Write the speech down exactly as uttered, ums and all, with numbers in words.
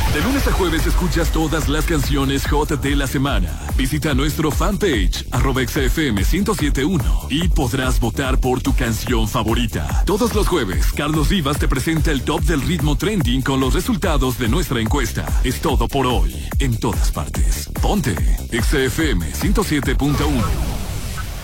De lunes a jueves escuchas todas las canciones hot de la semana. Visita nuestro fanpage, arroba X F M ciento siete punto uno, y podrás votar por tu canción favorita. Todos los jueves, Carlos Rivas te presenta el top del ritmo trending con los resultados de nuestra encuesta. Es todo por hoy, en todas partes. Ponte X F M ciento siete punto uno.